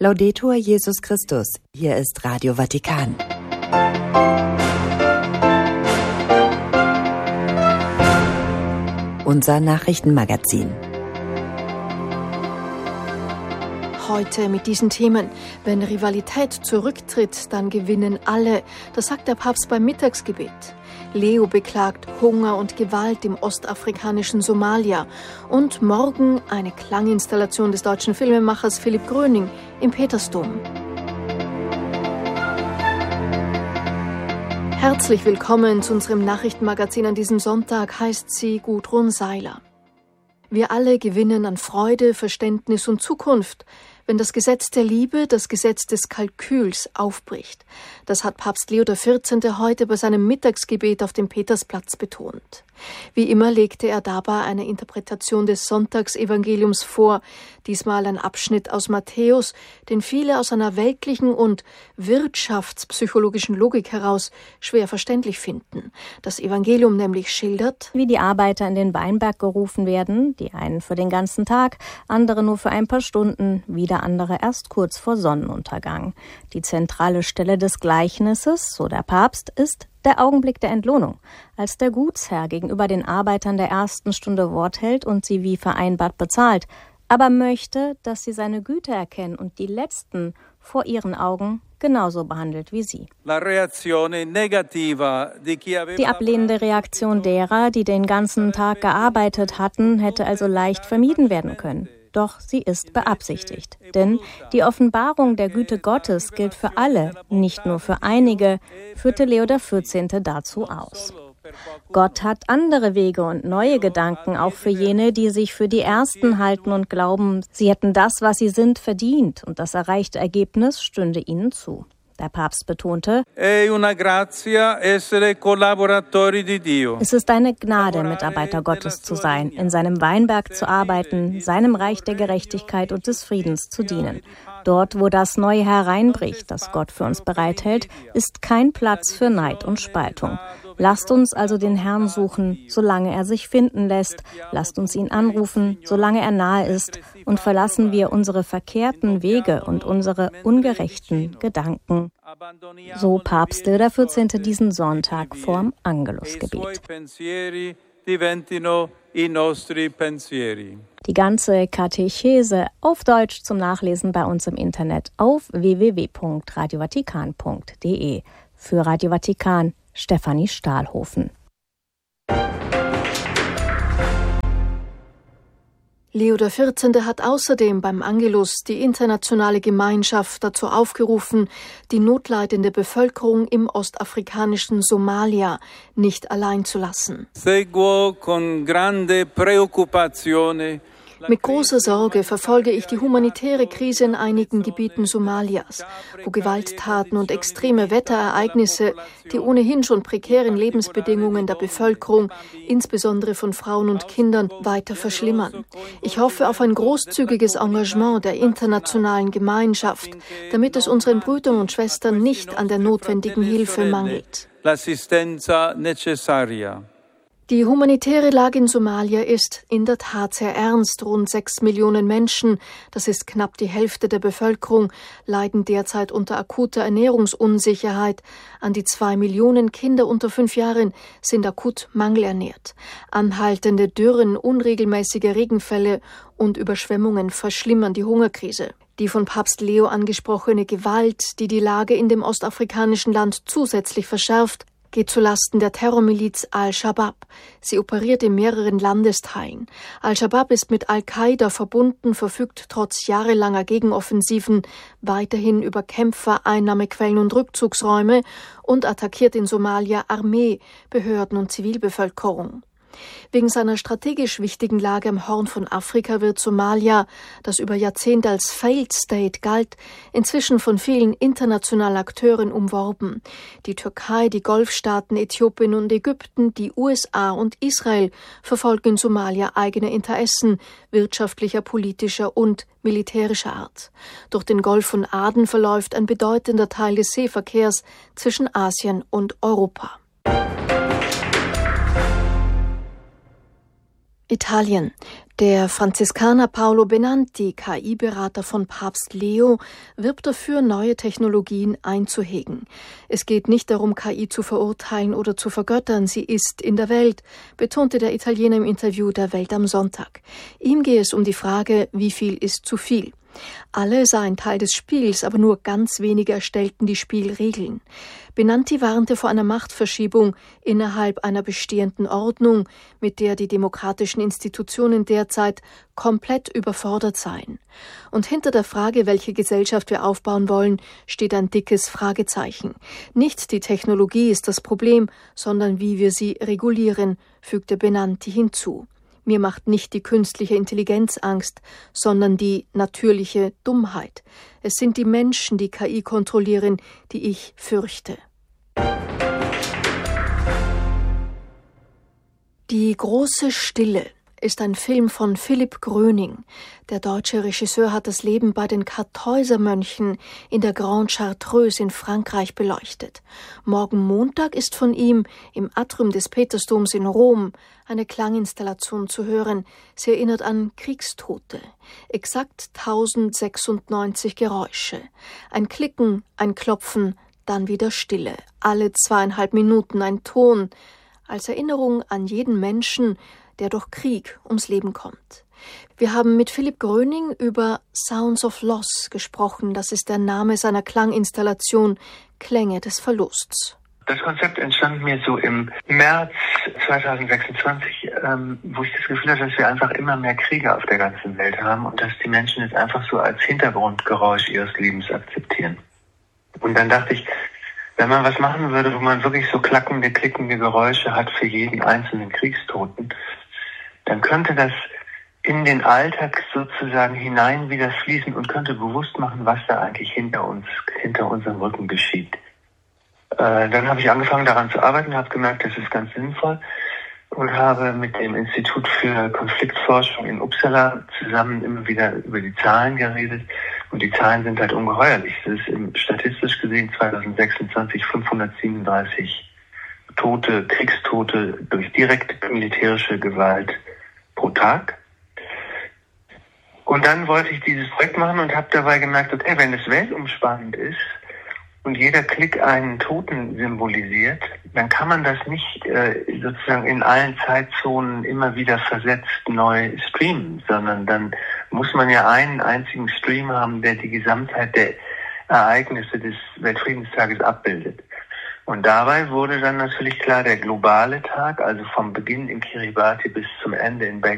Laudetur Jesus Christus. Hier ist Radio Vatikan. Unser Nachrichtenmagazin. Heute mit diesen Themen. Wenn Rivalität zurücktritt, dann gewinnen alle. Das sagt der Papst beim Mittagsgebet. Leo beklagt Hunger und Gewalt im ostafrikanischen Somalia. Und morgen eine Klanginstallation des deutschen Filmemachers Philipp Gröning im Petersdom. Herzlich willkommen zu unserem Nachrichtenmagazin an diesem Sonntag, heißt sie Gudrun Seiler. Wir alle gewinnen an Freude, Verständnis und Zukunft, wenn das Gesetz der Liebe, das Gesetz des Kalküls aufbricht. Das hat Papst Leo XIV. Heute bei seinem Mittagsgebet auf dem Petersplatz betont. Wie immer legte er dabei eine Interpretation des Sonntagsevangeliums vor, diesmal ein Abschnitt aus Matthäus, den viele aus einer weltlichen und wirtschaftspsychologischen Logik heraus schwer verständlich finden. Das Evangelium nämlich schildert, wie die Arbeiter in den Weinberg gerufen werden, die einen für den ganzen Tag, andere nur für ein paar Stunden, wieder andere erst kurz vor Sonnenuntergang. Die zentrale Stelle des Gleichnisses, so der Papst, ist der Augenblick der Entlohnung, als der Gutsherr gegenüber den Arbeitern der ersten Stunde Wort hält und sie wie vereinbart bezahlt, aber möchte, dass sie seine Güte erkennen und die Letzten vor ihren Augen genauso behandelt wie sie. Die ablehnende Reaktion derer, die den ganzen Tag gearbeitet hatten, hätte also leicht vermieden werden können. Doch sie ist beabsichtigt. Denn die Offenbarung der Güte Gottes gilt für alle, nicht nur für einige, führte Leo XIV. Dazu aus. Gott hat andere Wege und neue Gedanken, auch für jene, die sich für die Ersten halten und glauben, sie hätten das, was sie sind, verdient und das erreichte Ergebnis stünde ihnen zu. Der Papst betonte, es ist eine Gnade, Mitarbeiter Gottes zu sein, in seinem Weinberg zu arbeiten, seinem Reich der Gerechtigkeit und des Friedens zu dienen. Dort, wo das Neue hereinbricht, das Gott für uns bereithält, ist kein Platz für Neid und Spaltung. Lasst uns also den Herrn suchen, solange er sich finden lässt. Lasst uns ihn anrufen, solange er nahe ist. Und verlassen wir unsere verkehrten Wege und unsere ungerechten Gedanken. So Papst Leo XIV. Diesen Sonntag vorm Angelusgebet. Die ganze Katechese auf Deutsch zum Nachlesen bei uns im Internet auf www.radiovatikan.de. Für Radio Vatikan, Stefanie Stahlhofen. Leo XIV. Hat außerdem beim Angelus die internationale Gemeinschaft dazu aufgerufen, die notleidende Bevölkerung im ostafrikanischen Somalia nicht allein zu lassen. Mit großer Sorge verfolge ich die humanitäre Krise in einigen Gebieten Somalias, wo Gewalttaten und extreme Wetterereignisse die ohnehin schon prekären Lebensbedingungen der Bevölkerung, insbesondere von Frauen und Kindern, weiter verschlimmern. Ich hoffe auf ein großzügiges Engagement der internationalen Gemeinschaft, damit es unseren Brüdern und Schwestern nicht an der notwendigen Hilfe mangelt. Die humanitäre Lage in Somalia ist in der Tat sehr ernst. Rund 6 Millionen Menschen, das ist knapp die Hälfte der Bevölkerung, leiden derzeit unter akuter Ernährungsunsicherheit. An die 2 Millionen Kinder unter 5 Jahren sind akut mangelernährt. Anhaltende Dürren, unregelmäßige Regenfälle und Überschwemmungen verschlimmern die Hungerkrise. Die von Papst Leo angesprochene Gewalt, die die Lage in dem ostafrikanischen Land zusätzlich verschärft, geht zulasten der Terrormiliz Al-Shabaab. Sie operiert in mehreren Landesteilen. Al-Shabaab ist mit Al-Qaida verbunden, verfügt trotz jahrelanger Gegenoffensiven weiterhin über Kämpfer, Einnahmequellen und Rückzugsräume und attackiert in Somalia Armee, Behörden und Zivilbevölkerung. Wegen seiner strategisch wichtigen Lage am Horn von Afrika wird Somalia, das über Jahrzehnte als Failed State galt, inzwischen von vielen internationalen Akteuren umworben. Die Türkei, die Golfstaaten, Äthiopien und Ägypten, die USA und Israel verfolgen in Somalia eigene Interessen wirtschaftlicher, politischer und militärischer Art. Durch den Golf von Aden verläuft ein bedeutender Teil des Seeverkehrs zwischen Asien und Europa. Italien. Der Franziskaner Paolo Benanti, KI-Berater von Papst Leo, wirbt dafür, neue Technologien einzuhegen. Es geht nicht darum, KI zu verurteilen oder zu vergöttern. Sie ist in der Welt, betonte der Italiener im Interview der Welt am Sonntag. Ihm gehe es um die Frage, wie viel ist zu viel. Alle seien Teil des Spiels, aber nur ganz wenige erstellten die Spielregeln. Benanti warnte vor einer Machtverschiebung innerhalb einer bestehenden Ordnung, mit der die demokratischen Institutionen derzeit komplett überfordert seien. Und hinter der Frage, welche Gesellschaft wir aufbauen wollen, steht ein dickes Fragezeichen. Nicht die Technologie ist das Problem, sondern wie wir sie regulieren, fügte Benanti hinzu. Mir macht nicht die künstliche Intelligenz Angst, sondern die natürliche Dummheit. Es sind die Menschen, die KI kontrollieren, die ich fürchte. Die große Stille ist ein Film von Philipp Gröning. Der deutsche Regisseur hat das Leben bei den Kartäusermönchen in der Grande Chartreuse in Frankreich beleuchtet. Morgen Montag ist von ihm im Atrium des Petersdoms in Rom eine Klanginstallation zu hören. Sie erinnert an Kriegstote. Exakt 1096 Geräusche. Ein Klicken, ein Klopfen, dann wieder Stille. Alle 2,5 Minuten ein Ton. Als Erinnerung an jeden Menschen, der durch Krieg ums Leben kommt. Wir haben mit Philipp Gröning über Sounds of Loss gesprochen. Das ist der Name seiner Klanginstallation Klänge des Verlusts. Das Konzept entstand mir so im März 2026, wo ich das Gefühl hatte, dass wir einfach immer mehr Kriege auf der ganzen Welt haben und dass die Menschen es einfach so als Hintergrundgeräusch ihres Lebens akzeptieren. Und dann dachte ich, wenn man was machen würde, wo man wirklich so klackende, klickende Geräusche hat für jeden einzelnen Kriegstoten, dann könnte das in den Alltag sozusagen hinein wieder fließen und könnte bewusst machen, was da eigentlich hinter unserem Rücken geschieht. Dann habe ich angefangen daran zu arbeiten, habe gemerkt, das ist ganz sinnvoll und habe mit dem Institut für Konfliktforschung in Uppsala zusammen immer wieder über die Zahlen geredet. Und die Zahlen sind halt ungeheuerlich. Es ist statistisch gesehen 2026 537 Kriegstote durch direkte militärische Gewalt pro Tag. Und dann wollte ich dieses Projekt machen und habe dabei gemerkt, okay, wenn es weltumspannend ist und jeder Klick einen Toten symbolisiert, dann kann man das nicht sozusagen in allen Zeitzonen immer wieder versetzt neu streamen, sondern dann muss man ja einen einzigen Stream haben, der die Gesamtheit der Ereignisse des Weltfriedenstages abbildet. Und dabei wurde dann natürlich klar, der globale Tag, also vom Beginn in Kiribati bis zum Ende in